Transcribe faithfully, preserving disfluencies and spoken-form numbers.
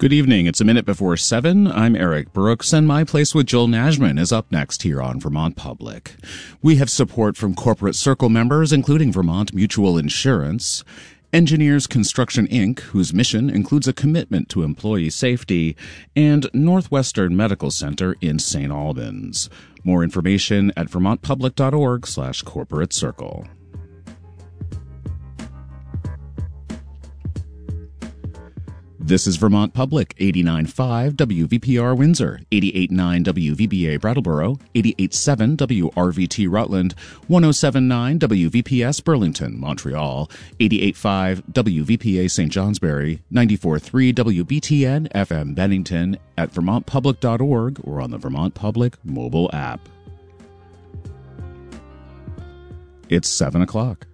Good evening. It's a minute before seven. I'm Eric Brooks, and My Place with Joel Najman is up next here on Vermont Public. We have support from Corporate Circle members, including Vermont Mutual Insurance, Engineers Construction Incorporated, whose mission includes a commitment to employee safety, and Northwestern Medical Center in Saint Albans. More information at vermontpublic.org slash corporate circle. This is Vermont Public, eighty-nine point five W V P R Windsor, eighty-eight point nine W V B A Brattleboro, eighty-eight point seven W R V T Rutland, one oh seven point nine W V P S Burlington, Montreal, eighty-eight point five W V P A Saint Johnsbury, ninety-four point three W B T N F M Bennington, at vermont public dot org or on the Vermont Public mobile app. It's seven o'clock.